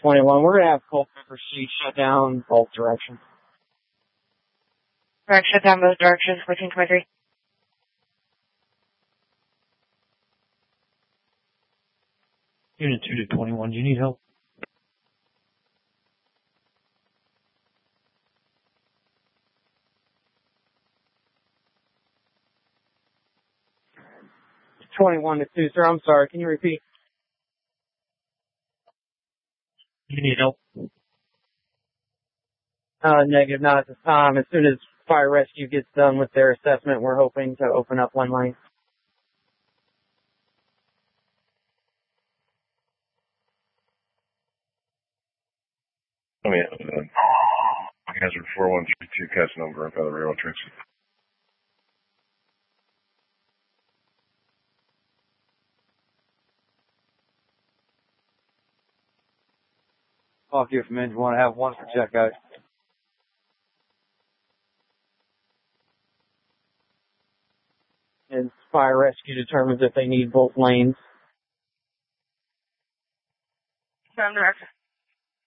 21. We're going to have Culpeper Street shut down both directions. Correct, shut down both directions, 1423. Unit 2 to 21, do you need help? It's 21 to 2, sir. I'm sorry. Can you repeat? Do you need help? Negative, not at this time. As soon as fire rescue gets done with their assessment, we're hoping to open up one lane. I mean, hazard 4132 cast number by the railroad tracks. Off here from engine 1, I have 1 for checkout. And fire rescue determines if they need both lanes. From direction.